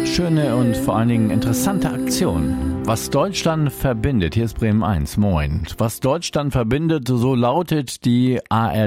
Schöne und vor allen Dingen interessante Aktion. Was Deutschland verbindet, hier ist Bremen 1, moin. Was Deutschland verbindet, so lautet die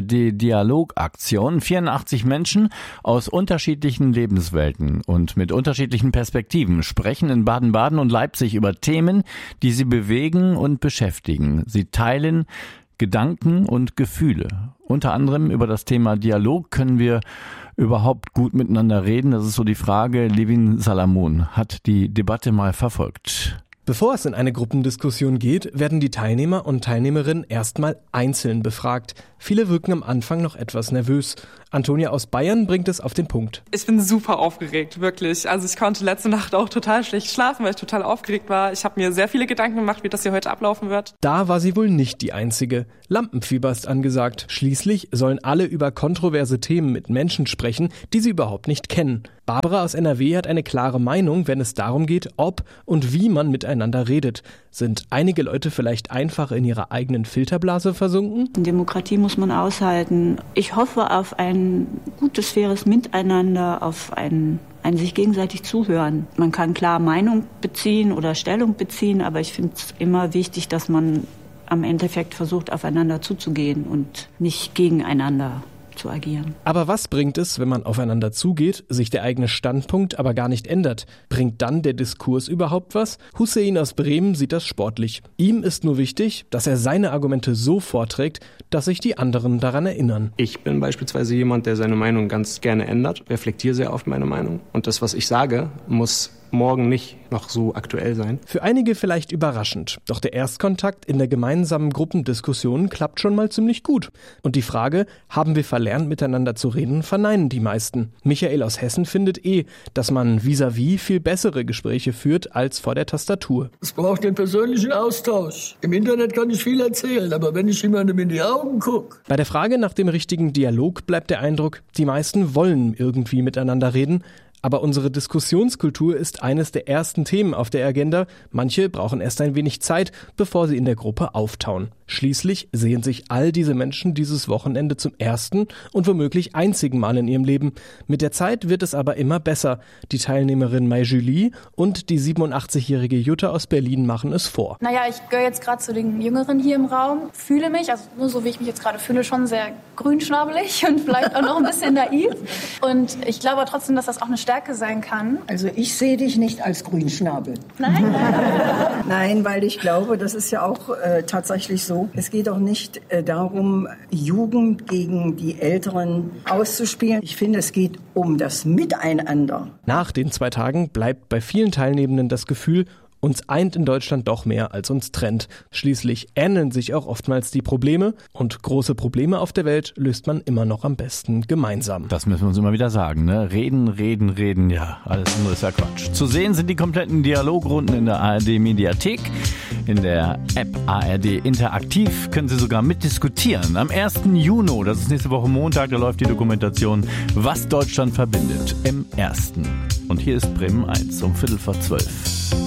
ARD-Dialogaktion. 84 Menschen aus unterschiedlichen Lebenswelten und mit unterschiedlichen Perspektiven sprechen in Baden-Baden und Leipzig über Themen, die sie bewegen und beschäftigen. Sie teilen Gedanken und Gefühle. Unter anderem über das Thema Dialog können wir überhaupt gut miteinander reden. Das ist so die Frage. Levin Salamon hat die Debatte mal verfolgt. Bevor es in eine Gruppendiskussion geht, werden die Teilnehmer und Teilnehmerinnen erstmal einzeln befragt. Viele wirken am Anfang noch etwas nervös. Antonia aus Bayern bringt es auf den Punkt. Ich bin super aufgeregt, wirklich. Also ich konnte letzte Nacht auch total schlecht schlafen, weil ich total aufgeregt war. Ich habe mir sehr viele Gedanken gemacht, wie das hier heute ablaufen wird. Da war sie wohl nicht die Einzige. Lampenfieber ist angesagt. Schließlich sollen alle über kontroverse Themen mit Menschen sprechen, die sie überhaupt nicht kennen. Barbara aus NRW hat eine klare Meinung, wenn es darum geht, ob und wie man miteinander redet. Sind einige Leute vielleicht einfach in ihrer eigenen Filterblase versunken? Demokratie muss man aushalten. Ich hoffe auf ein gutes, faires Miteinander, auf ein sich gegenseitig zuhören. Man kann klar Meinung beziehen oder Stellung beziehen, aber ich finde es immer wichtig, dass man am Endeffekt versucht, aufeinander zuzugehen und nicht gegeneinander zu agieren. Aber was bringt es, wenn man aufeinander zugeht, sich der eigene Standpunkt aber gar nicht ändert? Bringt dann der Diskurs überhaupt was? Hussein aus Bremen sieht das sportlich. Ihm ist nur wichtig, dass er seine Argumente so vorträgt, dass sich die anderen daran erinnern. Ich bin beispielsweise jemand, der seine Meinung ganz gerne ändert, reflektiere sehr oft meine Meinung. Und das, was ich sage, muss morgen nicht noch so aktuell sein. Für einige vielleicht überraschend, doch der Erstkontakt in der gemeinsamen Gruppendiskussion klappt schon mal ziemlich gut. Und die Frage, haben wir verlernt, miteinander zu reden, verneinen die meisten. Michael aus Hessen findet dass man vis-à-vis viel bessere Gespräche führt als vor der Tastatur. Es braucht den persönlichen Austausch. Im Internet kann ich viel erzählen, aber wenn ich jemandem in die Augen gucke. Bei der Frage nach dem richtigen Dialog bleibt der Eindruck, die meisten wollen irgendwie miteinander reden. Aber unsere Diskussionskultur ist eines der ersten Themen auf der Agenda. Manche brauchen erst ein wenig Zeit, bevor sie in der Gruppe auftauen. Schließlich sehen sich all diese Menschen dieses Wochenende zum ersten und womöglich einzigen Mal in ihrem Leben. Mit der Zeit wird es aber immer besser. Die Teilnehmerin Mai Julie und die 87-jährige Jutta aus Berlin machen es vor. Naja, ich gehöre jetzt gerade zu den Jüngeren hier im Raum, fühle mich, also nur so wie ich mich jetzt gerade fühle, schon sehr grünschnabelig und vielleicht auch noch ein bisschen naiv. Und ich glaube trotzdem, dass das auch eine Stärke sein kann. Also ich sehe dich nicht als Grünschnabel. Nein? Nein, weil ich glaube, das ist ja auch tatsächlich so. Es geht auch nicht darum, Jugend gegen die Älteren auszuspielen. Ich finde, es geht um das Miteinander. Nach den 2 Tagen bleibt bei vielen Teilnehmenden das Gefühl, uns eint in Deutschland doch mehr, als uns trennt. Schließlich ähneln sich auch oftmals die Probleme und große Probleme auf der Welt löst man immer noch am besten gemeinsam. Das müssen wir uns immer wieder sagen, ne? Reden, ja, alles andere ist ja Quatsch. Zu sehen sind die kompletten Dialogrunden in der ARD-Mediathek. In der App ARD Interaktiv können Sie sogar mitdiskutieren. Am 1. Juni, das ist nächste Woche Montag, da läuft die Dokumentation Was Deutschland verbindet im 1. Und hier ist Bremen 1 um 11:45.